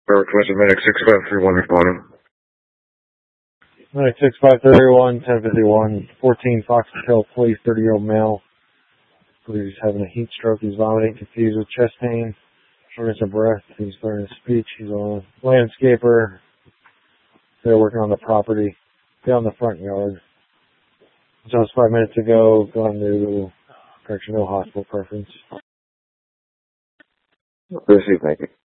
Requested medic 6531 responding. Medic 6531, 1051, 14 Fox Hill Police, 30-year-old male. He's having a heat stroke. He's vomiting, confused with chest pain, shortness of breath. He's learning speech. He's a landscaper. They're working on the property down the front yard. Just 5 minutes ago, going to correctional hospital preference. Receive, thank you.